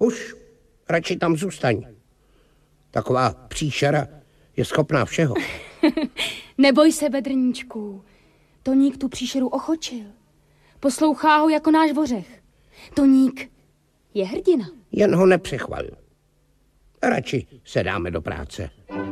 Už, radši tam zůstaň. Taková příšera je schopná všeho. Neboj se, Bedrníčku. Toník tu příšeru ochočil. Poslouchá ho jako náš vořech. Toník je hrdina. Jen ho nepřechval. Radši se dáme do práce.